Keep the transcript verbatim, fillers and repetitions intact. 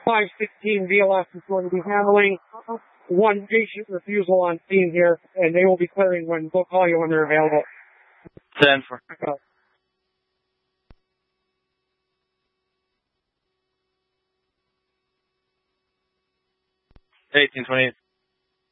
five sixteen V L S is going to be handling one patient refusal on scene here, and they will be clearing when they'll call you when they're available. ten for. eighteen twenty-eight.